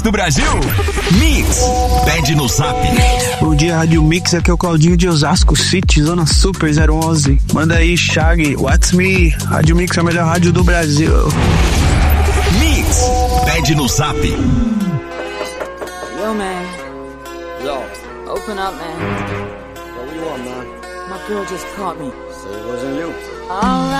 Do Brasil, Mix, pede no Zap. Bom dia, Rádio Mix, aqui é o Claudinho de Osasco City, Zona Super 011. Manda aí, Shag, What's Me? Rádio Mix é a melhor rádio do Brasil. Mix, pede no Zap. Yo, man. Yo. Open up, man. Yo, what you want, man? My girl just caught me. So it wasn't you. Alright.